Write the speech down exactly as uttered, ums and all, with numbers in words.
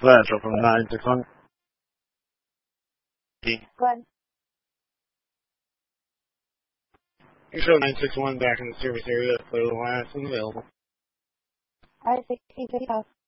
Fletcher from nine six one. Go ahead. You show nine six one back in the service area. Clear the line. It's unavailable. All right, sixteen fifty-five.